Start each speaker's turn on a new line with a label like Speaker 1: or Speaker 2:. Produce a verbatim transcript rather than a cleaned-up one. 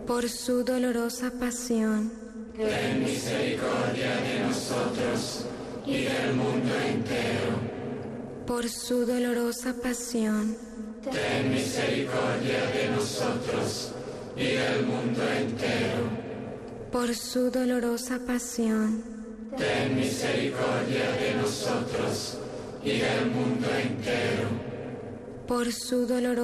Speaker 1: por su dolorosa pasión,
Speaker 2: ten misericordia de nosotros y del mundo entero.
Speaker 1: por su dolorosa pasión,
Speaker 2: Ten misericordia de nosotros y del mundo entero.
Speaker 1: por su dolorosa pasión,
Speaker 2: Ten misericordia de nosotros y del mundo entero.
Speaker 1: por su dolorosa